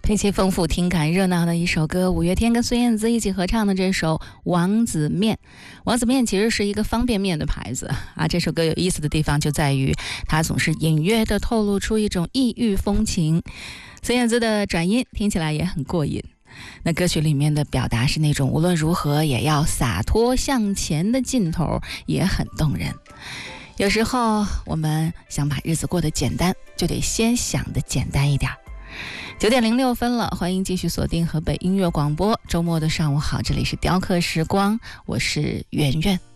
配器丰富，听感热闹的一首歌，五月天跟孙燕姿一起合唱的这首《王子面》。王子面其实是一个方便面的牌子啊。这首歌有意思的地方就在于，它总是隐约的透露出一种异域风情。孙燕姿的转音听起来也很过瘾。那歌曲里面的表达是那种无论如何也要洒脱向前的劲头，也很动人。有时候我们想把日子过得简单，就得先想的简单一点。9:06了，欢迎继续锁定河北音乐广播。周末的上午好，这里是雕刻时光，我是圆圆。